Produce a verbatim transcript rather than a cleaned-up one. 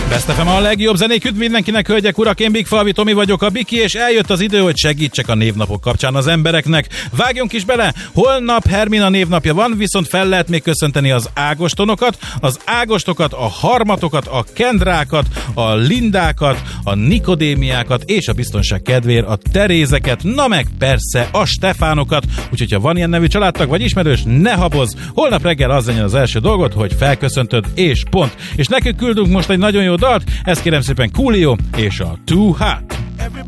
Best ef em a legjobb zenék, üdv mindenkinek, hölgyek, urak, én Big Falvi Tomi vagyok, a Biki, és eljött az idő, hogy segítsek a névnapok kapcsán az embereknek. Vágjunk is bele, holnap Hermina névnapja van, viszont fel lehet még köszönteni az ágostonokat, az ágostokat, a harmatokat, a kendrákat, a lindákat, a nikodémiákat, és a biztonság kedvéért a terézeket, na meg persze a Stefánokat, úgyhogy ha van ilyen nevű családtag vagy ismerős, ne habozz, holnap reggel az legyen az első dolgot, hogy felköszöntöd, és pont. És nekünk küldünk most egy nagyon jó dalt, ezt kérem szépen Coolio és a Too Hot.